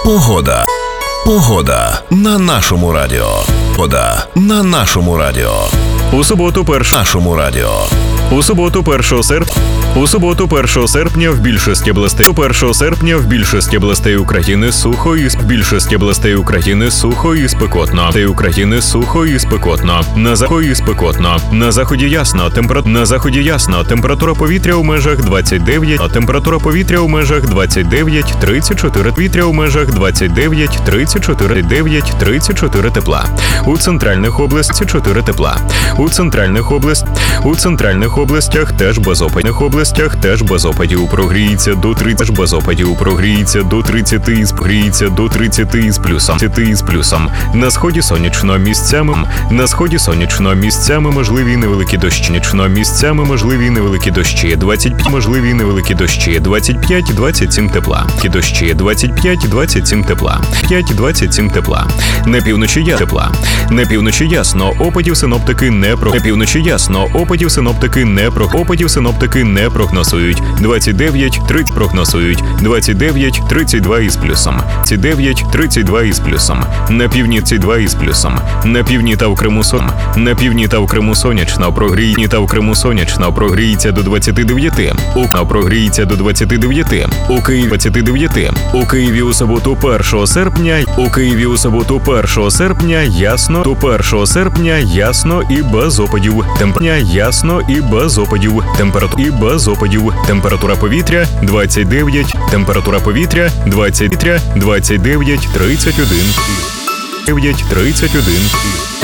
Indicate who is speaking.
Speaker 1: Погода. Погода на нашому радіо. Погода на нашому радіо.
Speaker 2: У суботу 1
Speaker 1: Нашому радіо.
Speaker 2: У суботу 1 серпня в більшості областей 1 серпня в більшості областей України сухо і більшості областей України сухо і спекотно. України сухо і спекотно. На заході спекотно. На заході ясно. На заході ясно. Температура повітря у межах 29. Температура повітря у межах 29-34. Повітря у межах 29-34. 9-34 тепла. У центральних областях 4 тепла. У центральних областях теж без опадів. Прогріється до 30 без опадів. Прогріється до 30 з плюсом. На сході сонячно місцями можливі невеликі дощі. 25-27 тепла. 25-27 тепла. На півночі ясно. Опадів синоптики не прогнозують. 29-32 із плюсом. 32 із плюсом. На півдні 2 із плюсом. На півдні та в Криму сонячно. Прогріється до 29. У Києві у суботу 1 серпня ясно і без опадів. Температура повітря 29, 29, 31.